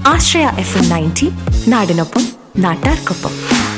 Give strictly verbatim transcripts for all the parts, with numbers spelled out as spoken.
ആശ്രയ F M ninety, നാടിനൊപ്പം നാട്ടാർക്കൊപ്പം.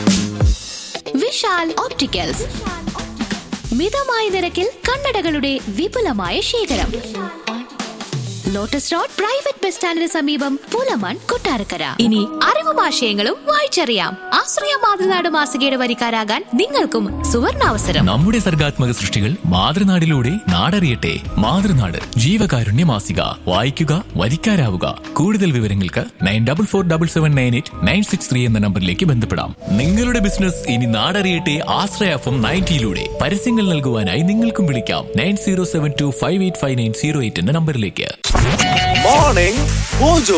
Vishal opticals, മിതമായ നിരക്കിൽ കണ്ണടകളുടെ വിപുലമായ ശേഖരം. ലോട്ടസ് റോഡ് പ്രൈവറ്റ് ബസ് സ്റ്റാൻഡിന് സമീപം, പുലമൺ, കൊട്ടാരക്കര. ഇനി അറിവും ആശയങ്ങളും വായിച്ചറിയാം. ആശ്രയ മാതൃനാട് മാസികയുടെ വരിക്കാരാകാൻ നിങ്ങൾക്കും സുവർണാവസരം. നമ്മുടെ സർഗാത്മക സൃഷ്ടികൾ മാതൃനാടിലൂടെ നാടറിയട്ടെ. മാതൃനാട് ജീവകാരുണ്യ മാസിക. വായിക്കുക, വരിക്കാരാവുക. കൂടുതൽ വിവരങ്ങൾക്ക് nine double four double seven nine eight nine six three എന്ന നമ്പറിലേക്ക് ബന്ധപ്പെടാം. നിങ്ങളുടെ ബിസിനസ് ഇനി നാടറിയട്ടെ ആശ്രയ എഫ് എം നയൻറ്റിയിലൂടെ. പരസ്യങ്ങൾ നൽകുവാനായി നിങ്ങൾക്കും വിളിക്കാം nine zero seven to five eight five nine zero eight എന്ന നമ്പറിലേക്ക്. Morning mojo.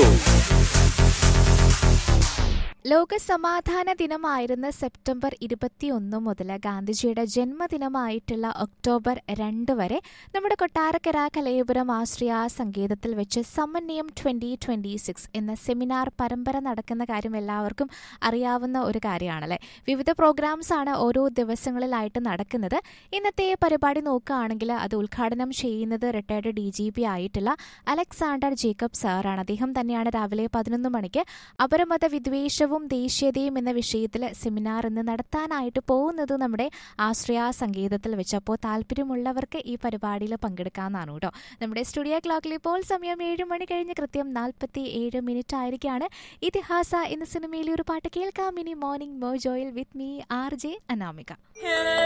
ലോക സമാധാന ദിനമായിരുന്ന സെപ്റ്റംബർ ഇരുപത്തിയൊന്ന് മുതൽ ഗാന്ധിജിയുടെ ജന്മദിനമായിട്ടുള്ള ഒക്ടോബർ രണ്ട് വരെ നമ്മുടെ കൊട്ടാരക്കര കലയപുരം ആശ്രയ സംഗീതത്തിൽ വെച്ച് സമന്വയം ട്വന്റി ട്വന്റി സിക്സ് എന്ന സെമിനാർ പരമ്പര നടക്കുന്ന കാര്യം എല്ലാവർക്കും അറിയാവുന്ന ഒരു കാര്യമാണല്ലേ. വിവിധ പ്രോഗ്രാംസ് ആണ് ഓരോ ദിവസങ്ങളിലായിട്ട് നടക്കുന്നത്. ഇന്നത്തെ പരിപാടി നോക്കുകയാണെങ്കിൽ അത് ഉദ്ഘാടനം ചെയ്യുന്നത് റിട്ടയർഡ് ഡി ജി പി ആയിട്ടുള്ള അലക്സാണ്ടർ ജേക്കബ് സാറാണ്. അദ്ദേഹം തന്നെയാണ് രാവിലെ പതിനൊന്ന് മണിക്ക് അപരമത വിദ്വേഷവും ദേശീയതയും എന്ന വിഷയത്തിൽ സെമിനാർ ഇന്ന് നടത്താനായിട്ട് പോകുന്നത് നമ്മുടെ ആശ്രയ സംഗീതത്തിൽ വെച്ച്. അപ്പോൾ താല്പര്യമുള്ളവർക്ക് ഈ പരിപാടിയിൽ പങ്കെടുക്കാവുന്നതാണ് കേട്ടോ. നമ്മുടെ സ്റ്റുഡിയോ ക്ലോക്കിൽ ഇപ്പോൾ സമയം ഏഴ് മണി കഴിഞ്ഞ് കൃത്യം നാൽപ്പത്തി ഏഴ് മിനിറ്റ് ആയിരിക്കുകയാണ്. ഇതിഹാസ എന്ന സിനിമയിലെ ഒരു പാട്ട് കേൾക്കാം ഇനി morning മോജോയിൽ with me R J Anamika.